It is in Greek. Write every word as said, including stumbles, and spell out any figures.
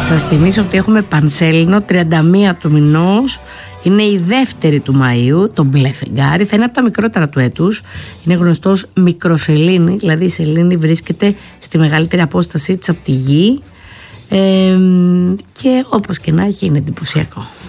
σας θυμίσω ότι έχουμε πανσέλινο τριάντα μία του μηνός. Είναι η δεύτερη του Μαΐου, το μπλε φεγγάρι. Θα είναι από τα μικρότερα του έτους. Είναι γνωστός μικροσελήνη, δηλαδή η σελήνη βρίσκεται στη μεγαλύτερη απόστασή της από τη γη. Ε, και όπως και να έχει είναι εντυπωσιακό.